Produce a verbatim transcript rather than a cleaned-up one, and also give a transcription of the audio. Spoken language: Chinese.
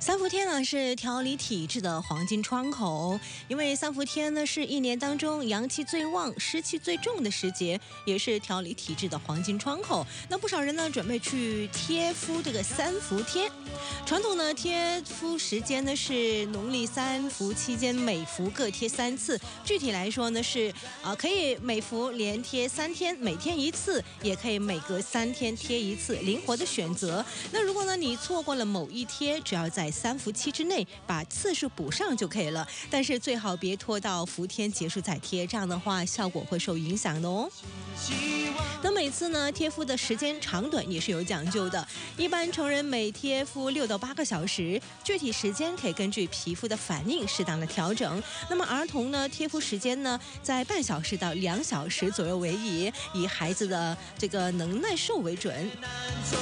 三伏天呢是调理体质的黄金窗口，因为三伏天呢是一年当中阳气最旺、湿气最重的时节，也是调理体质的黄金窗口。那不少人呢准备去贴敷这个三伏贴。传统呢贴敷时间呢是农历三伏期间每伏各贴三次，具体来说呢是啊、呃、可以每伏连贴三天，每天一次，也可以每隔三天贴一次，灵活的选择。那如果呢你错过了某一贴，只要在三伏期之内把次数补上就可以了，但是最好别拖到伏天结束再贴，这样的话效果会受影响的哦。那每次呢贴敷的时间长短也是有讲究的，一般成人每贴敷六到八个小时，具体时间可以根据皮肤的反应适当的调整。那么儿童呢贴敷时间呢在半小时到两小时左右为宜，以孩子的这个能耐受为准。